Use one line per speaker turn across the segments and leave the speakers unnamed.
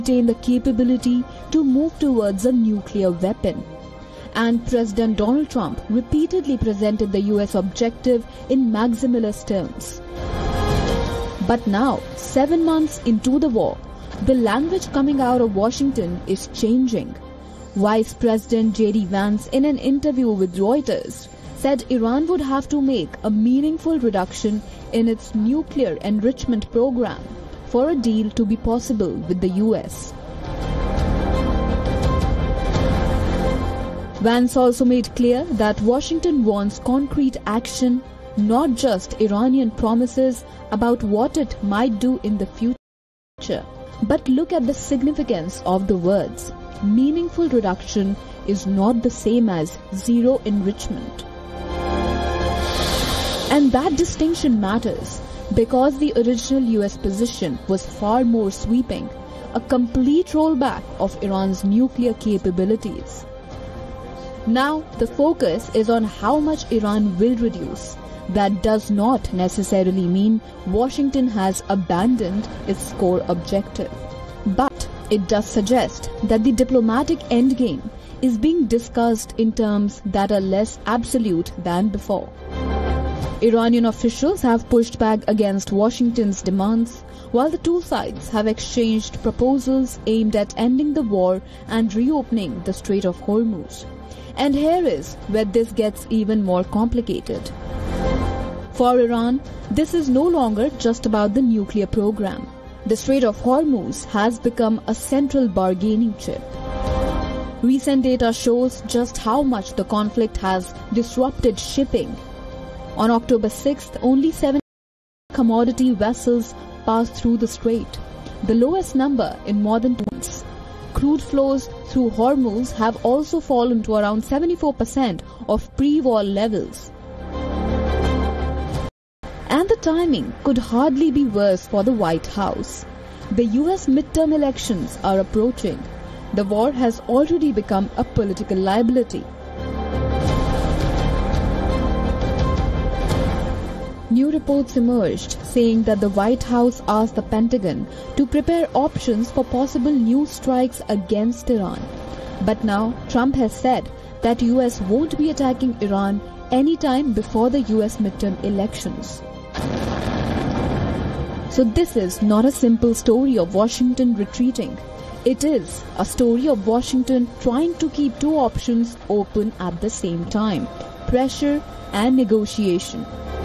maintain the capability to move towards a nuclear weapon. And President Donald Trump repeatedly presented the US objective in maximalist terms. But now, 7 months into the war, the language coming out of Washington is changing. Vice President J.D. Vance, in an interview with Reuters, said Iran would have to make a meaningful reduction in its nuclear enrichment program for a deal to be possible with the US. Vance also made clear that Washington wants concrete action, not just Iranian promises about what it might do in the future. But look at the significance of the words. Meaningful reduction is not the same as zero enrichment. And that distinction matters because the original US position was far more sweeping, a complete rollback of Iran's nuclear capabilities. Now the focus is on how much Iran will reduce. That does not necessarily mean Washington has abandoned its core objective. But it does suggest that the diplomatic endgame is being discussed in terms that are less absolute than before. Iranian officials have pushed back against Washington's demands, while the two sides have exchanged proposals aimed at ending the war and reopening the Strait of Hormuz. And here is where this gets even more complicated. For Iran, this is no longer just about the nuclear program. The Strait of Hormuz has become a central bargaining chip. Recent data shows just how much the conflict has disrupted shipping. On October 6th, only 7 commodity vessels passed through the strait, the lowest number in more than 2 months. Crude flows through Hormuz have also fallen to around 74% of pre-war levels. And the timing could hardly be worse for the White House. The US midterm elections are approaching. The war has already become a political liability. New reports emerged saying that the White House asked the Pentagon to prepare options for possible new strikes against Iran. But now Trump has said that US won't be attacking Iran anytime before the US midterm elections. So this is not a simple story of Washington retreating. It is a story of Washington trying to keep two options open at the same time: pressure and negotiation.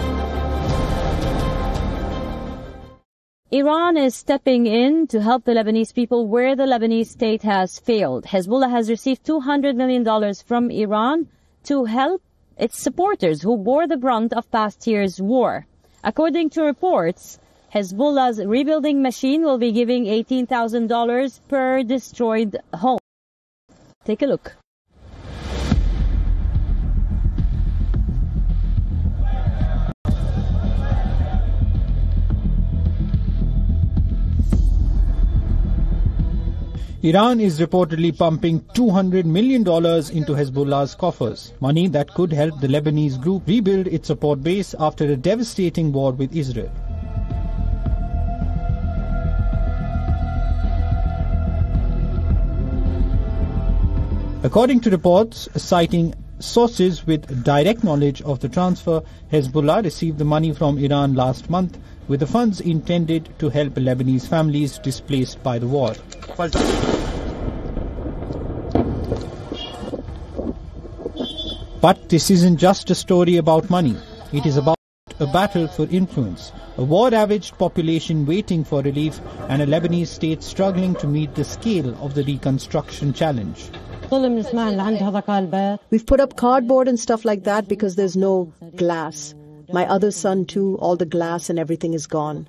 Iran is stepping in to help the Lebanese people where the Lebanese state has failed. Hezbollah has received $200 million from Iran to help its supporters who bore the brunt of past year's war. According to reports, Hezbollah's rebuilding machine will be giving $18,000 per destroyed home. Take a look.
Iran is reportedly pumping $200 million into Hezbollah's coffers, money that could help the Lebanese group rebuild its support base after a devastating war with Israel. According to reports citing sources with direct knowledge of the transfer, Hezbollah received the money from Iran last month, with the funds intended to help Lebanese families displaced by the war. But this isn't just a story about money. It is about a battle for influence, a war-ravaged population waiting for relief, and a Lebanese state struggling to meet the scale of the reconstruction challenge.
We've put up cardboard and stuff like that because there's no glass. My other son too, all the glass and everything is gone.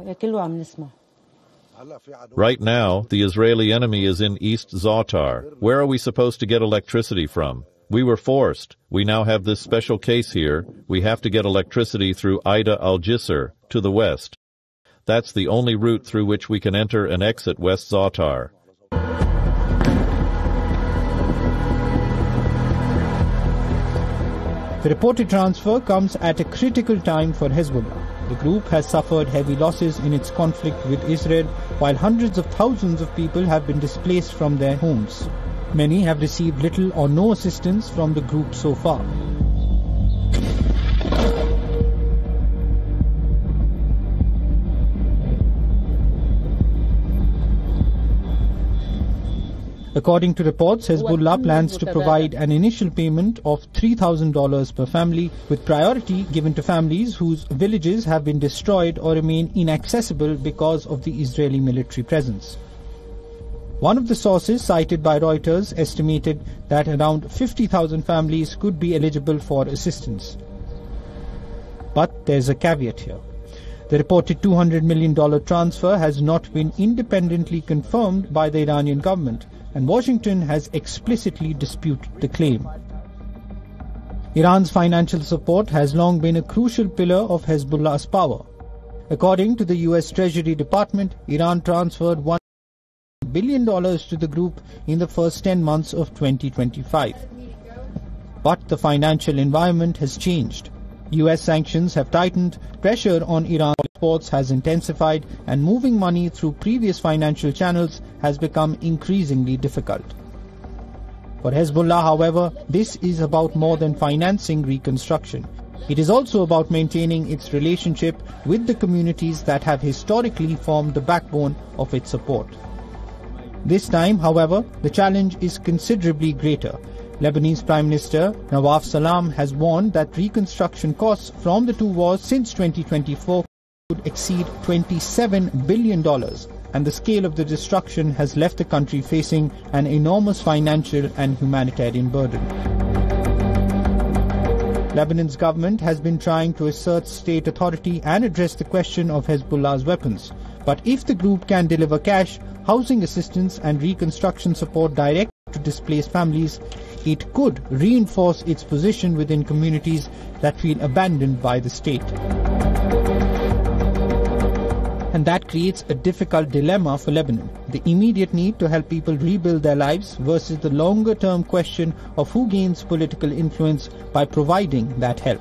Right now, the Israeli enemy is in East Za'atar. Where are we supposed to get electricity from? We were forced. We now have this special case here. We have to get electricity through Ida al-Jisr to the west. That's the only route through which we can enter and exit West Za'atar.
The reported transfer comes at a critical time for Hezbollah. The group has suffered heavy losses in its conflict with Israel, while hundreds of thousands of people have been displaced from their homes. Many have received little or no assistance from the group so far. According to reports, Hezbollah plans to provide an initial payment of $3,000 per family, with priority given to families whose villages have been destroyed or remain inaccessible because of the Israeli military presence. One of the sources cited by Reuters estimated that around 50,000 families could be eligible for assistance. But there's a caveat here. The reported $200 million transfer has not been independently confirmed by the Iranian government, and Washington has explicitly disputed the claim. Iran's financial support has long been a crucial pillar of Hezbollah's power. According to the US Treasury Department, Iran transferred $1 billion to the group in the first 10 months of 2025. But the financial environment has changed. US sanctions have tightened, pressure on Iran exports has intensified, and moving money through previous financial channels has become increasingly difficult. For Hezbollah, however, this is about more than financing reconstruction. It is also about maintaining its relationship with the communities that have historically formed the backbone of its support. This time, however, the challenge is considerably greater. Lebanese Prime Minister Nawaf Salam has warned that reconstruction costs from the two wars since 2024 could exceed $27 billion, and the scale of the destruction has left the country facing an enormous financial and humanitarian burden. Lebanon's government has been trying to assert state authority and address the question of Hezbollah's weapons. But if the group can deliver cash, housing assistance and reconstruction support direct to displaced families, it could reinforce its position within communities that feel abandoned by the state. And that creates a difficult dilemma for Lebanon: the immediate need to help people rebuild their lives versus the longer-term question of who gains political influence by providing that help.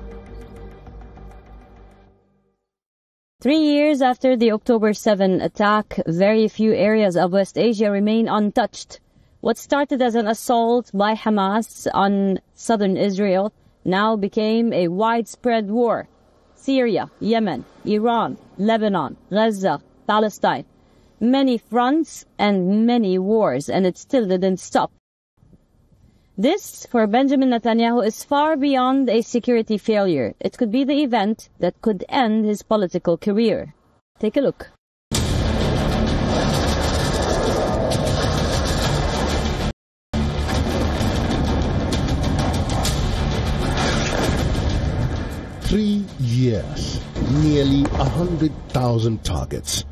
3 years after the October 7 attack, very few areas of West Asia remain untouched. What started as an assault by Hamas on southern Israel now became a widespread war. Syria, Yemen, Iran, Lebanon, Gaza, Palestine. Many fronts and many wars, and it still didn't stop. This, for Benjamin Netanyahu, is far beyond a security failure. It could be the event that could end his political career. Take a look.
Three years, nearly 100,000 targets.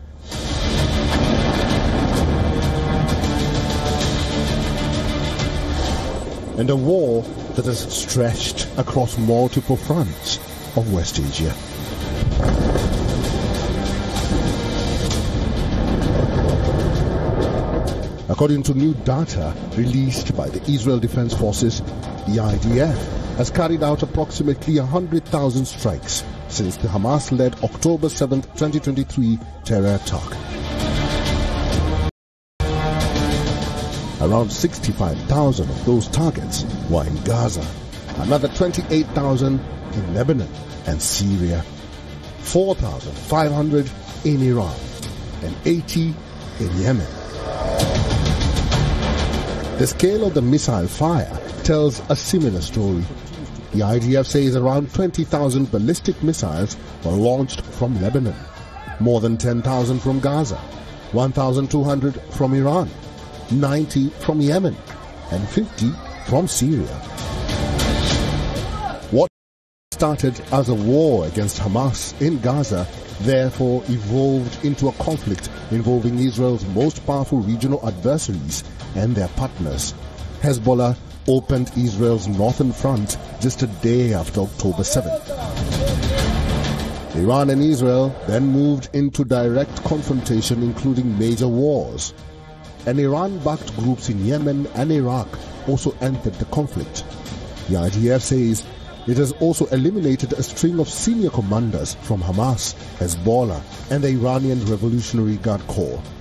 And a war that has stretched across multiple fronts of West Asia. According to new data released by the Israel Defense Forces, the IDF has carried out approximately 100,000 strikes since the Hamas-led October 7, 2023 terror attack. Around 65,000 of those targets were in Gaza, another 28,000 in Lebanon and Syria, 4,500 in Iran, and 80 in Yemen. The scale of the missile fire tells a similar story. The IDF says around 20,000 ballistic missiles were launched from Lebanon, more than 10,000 from Gaza, 1,200 from Iran, 90 from Yemen, and 50 from Syria. What started as a war against Hamas in Gaza therefore evolved into a conflict involving Israel's most powerful regional adversaries and their partners. Hezbollah opened Israel's northern front just a day after October 7th. Iran and Israel then moved into direct confrontation, including major wars. And Iran-backed groups in Yemen and Iraq also entered the conflict. The IDF says It has also eliminated a string of senior commanders from Hamas, Hezbollah, and the Iranian Revolutionary Guard Corps.